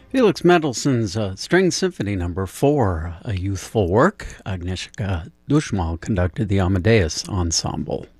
Felix Mendelssohn's String Symphony Number 4, a youthful work. Agnieszka Dushmal conducted the Amadeus Ensemble.